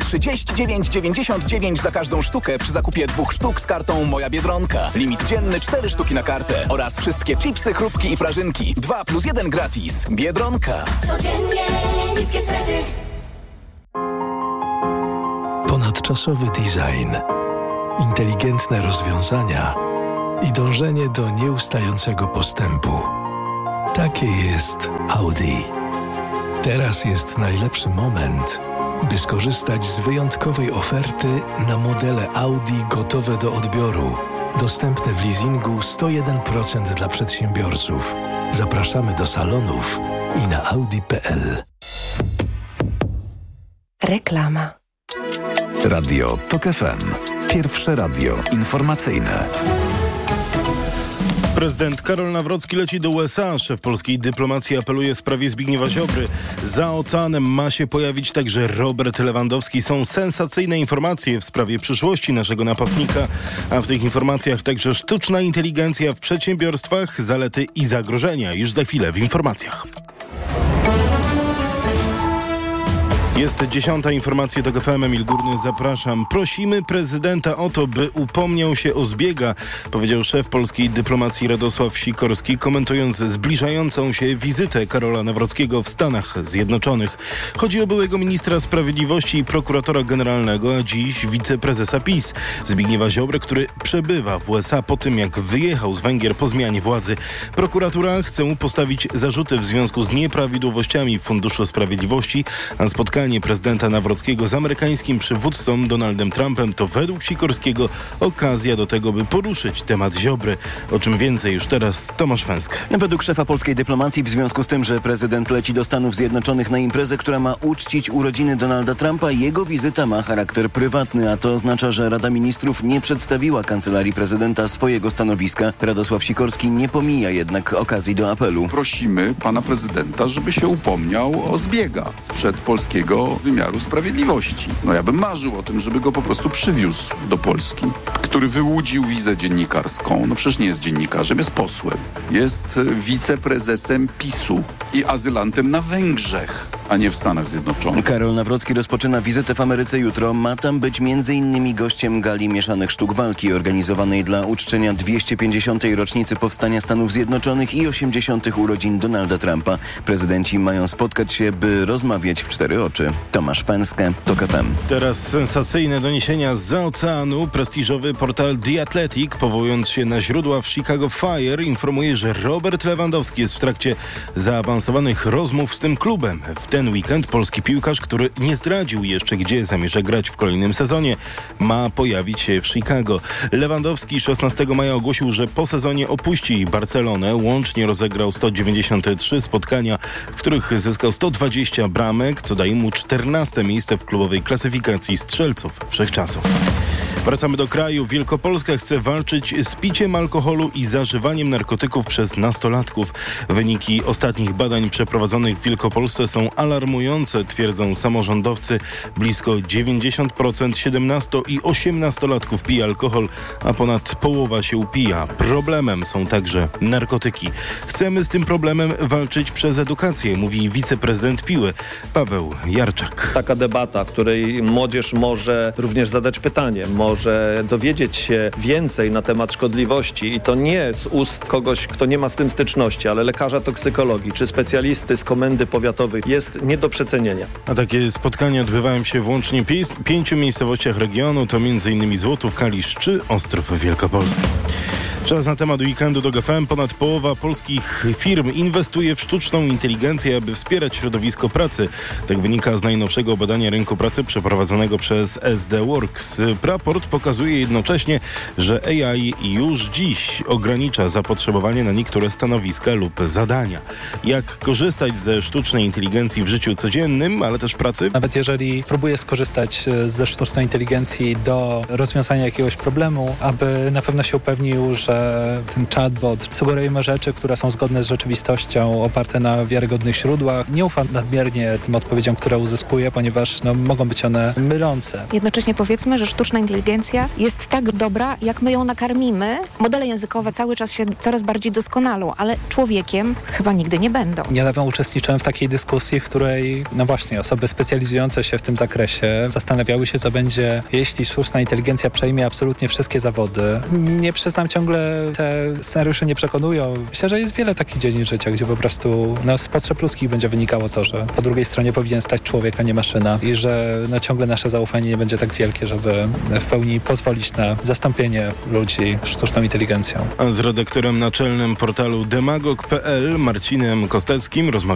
39,99 za każdą sztukę przy zakupie 2 sztuk z kartą Moja Biedronka. Limit dzienny 4 sztuki na kartę oraz wszystkie chipsy, chrupki i prażynki. 2+1 gratis. Biedronka. Codziennie niskie ceny. Ponadczasowy design, inteligentne rozwiązania i dążenie do nieustającego postępu. Takie jest Audi. Teraz jest najlepszy moment, by skorzystać z wyjątkowej oferty na modele Audi gotowe do odbioru. Dostępne w leasingu 101% dla przedsiębiorców. Zapraszamy do salonów i na audi.pl. Reklama. Radio TOK FM. Pierwsze radio informacyjne. Prezydent Karol Nawrocki leci do USA. Szef polskiej dyplomacji apeluje w sprawie Zbigniewa Ziobry. Za oceanem ma się pojawić także Robert Lewandowski. Są sensacyjne informacje w sprawie przyszłości naszego napastnika, a w tych informacjach także sztuczna inteligencja w przedsiębiorstwach, zalety i zagrożenia. Już za chwilę w informacjach. Jest 10. informacja TOK FM. Emil Górny, zapraszam. Prosimy prezydenta o to, by upomniał się o zbiega, powiedział szef polskiej dyplomacji Radosław Sikorski, komentując zbliżającą się wizytę Karola Nawrockiego w Stanach Zjednoczonych. Chodzi o byłego ministra sprawiedliwości i prokuratora generalnego, a dziś wiceprezesa PiS Zbigniewa Ziobrę, który przebywa w USA po tym, jak wyjechał z Węgier po zmianie władzy. Prokuratura chce mu postawić zarzuty w związku z nieprawidłowościami w Funduszu Sprawiedliwości, a spotkanie prezydenta Nawrockiego z amerykańskim przywódcą Donaldem Trumpem to według Sikorskiego okazja do tego, by poruszyć temat Ziobry. O czym więcej już teraz Tomasz Węskę. Według szefa polskiej dyplomacji w związku z tym, że prezydent leci do Stanów Zjednoczonych na imprezę, która ma uczcić urodziny Donalda Trumpa, jego wizyta ma charakter prywatny, a to oznacza, że Rada Ministrów nie przedstawiła kancelarii prezydenta swojego stanowiska. Radosław Sikorski nie pomija jednak okazji do apelu. Prosimy pana prezydenta, żeby się upomniał o zbiega sprzed polskiego wymiaru sprawiedliwości. Ja bym marzył o tym, żeby go po prostu przywiózł do Polski, który wyłudził wizę dziennikarską. Przecież nie jest dziennikarzem, jest posłem. Jest wiceprezesem PiS-u i azylantem na Węgrzech, a nie w Stanach Zjednoczonych. Karol Nawrocki rozpoczyna wizytę w Ameryce jutro. Ma tam być m.in. gościem gali mieszanych sztuk walki organizowanej dla uczczenia 250. rocznicy powstania Stanów Zjednoczonych i 80. urodzin Donalda Trumpa. Prezydenci mają spotkać się, by rozmawiać w 4 oczy. Tomasz Węskę, TOK FM. Teraz sensacyjne doniesienia zza oceanu. Prestiżowy portal The Athletic, powołując się na źródła w Chicago Fire, informuje, że Robert Lewandowski jest w trakcie zaawansowanych rozmów z tym klubem. W ten weekend polski piłkarz, który nie zdradził jeszcze, gdzie zamierza grać w kolejnym sezonie, ma pojawić się w Chicago. Lewandowski 16 maja ogłosił, że po sezonie opuści Barcelonę. Łącznie rozegrał 193 spotkania, w których zyskał 120 bramek, co daje mu 14 miejsce w klubowej klasyfikacji strzelców wszechczasów. Wracamy do kraju. Wielkopolska chce walczyć z piciem alkoholu i zażywaniem narkotyków przez nastolatków. Wyniki ostatnich badań przeprowadzonych w Wielkopolsce są alarmujące, twierdzą samorządowcy. Blisko 90% 17 i 18-latków pije alkohol, a ponad połowa się upija. Problemem są także narkotyki. Chcemy z tym problemem walczyć przez edukację, mówi wiceprezydent Piły Paweł Jarczak. Taka debata, w której młodzież może również zadać pytanie, może dowiedzieć się więcej na temat szkodliwości i to nie z ust kogoś, kto nie ma z tym styczności, ale lekarza toksykologii czy specjalisty z komendy powiatowej, jest nie do przecenienia. A takie spotkania odbywają się w łącznie 5 miejscowościach regionu, to m.in. Złotów, Kalisz czy Ostrów Wielkopolski. Czas na temat weekendu do GFM. Ponad połowa polskich firm inwestuje w sztuczną inteligencję, aby wspierać środowisko pracy. Tak wynika z najnowszego badania rynku pracy przeprowadzonego przez SD Works. Raport pokazuje jednocześnie, że AI już dziś ogranicza zapotrzebowanie na niektóre stanowiska lub zadania. Jak korzystać ze sztucznej inteligencji w życiu codziennym, ale też w pracy? Nawet jeżeli próbuję skorzystać ze sztucznej inteligencji do rozwiązania jakiegoś problemu, aby na pewno się upewnił, że że ten chatbot sugerujemy rzeczy, które są zgodne z rzeczywistością, oparte na wiarygodnych źródłach. Nie ufam nadmiernie tym odpowiedziom, które uzyskuje, ponieważ mogą być one mylące. Jednocześnie powiedzmy, że sztuczna inteligencja jest tak dobra, jak my ją nakarmimy. Modele językowe cały czas się coraz bardziej doskonalą, ale człowiekiem chyba nigdy nie będą. Niedawno uczestniczyłem w takiej dyskusji, w której właśnie osoby specjalizujące się w tym zakresie zastanawiały się, co będzie, jeśli sztuczna inteligencja przejmie absolutnie wszystkie zawody. Nie przyznam, ciągle te scenariusze nie przekonują. Myślę, że jest wiele takich dziedzin życia, gdzie po prostu z potrzeb ludzkich będzie wynikało to, że po drugiej stronie powinien stać człowiek, a nie maszyna i że ciągle nasze zaufanie nie będzie tak wielkie, żeby w pełni pozwolić na zastąpienie ludzi sztuczną inteligencją. A z redaktorem naczelnym portalu demagog.pl Marcinem Kosteckim rozmawiamy